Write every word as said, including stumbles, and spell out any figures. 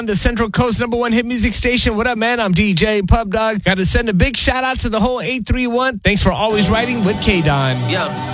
The Central Coast number one hit music station. What up, man? I'm D J Pub Dog. Got to send a big shout out to the whole eight three one. Thanks for always riding with K-Don. Yeah.